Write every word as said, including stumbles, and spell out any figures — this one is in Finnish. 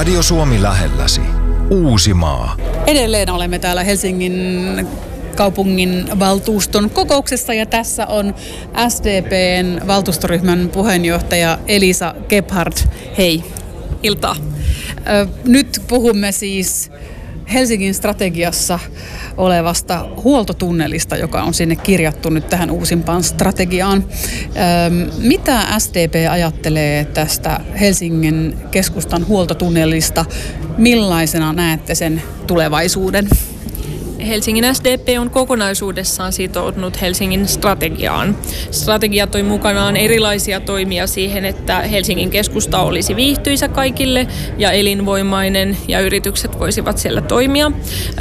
Radio Suomi lähelläsi. Uusimaa. Edelleen olemme täällä Helsingin kaupungin valtuuston kokouksessa ja tässä on S D P:n valtuustoryhmän puheenjohtaja Elisa Gebhard. Hei. Iltaa. Nyt puhumme siis Helsingin strategiassa olevasta huoltotunnelista, joka on sinne kirjattu nyt tähän uusimpaan strategiaan. Mitä S D P ajattelee tästä Helsingin keskustan huoltotunnelista? Millaisena näette sen tulevaisuuden? Helsingin S D P on kokonaisuudessaan sitoutunut Helsingin strategiaan. Strategia toi mukanaan erilaisia toimia siihen, että Helsingin keskusta olisi viihtyisä kaikille ja elinvoimainen ja yritykset voisivat siellä toimia.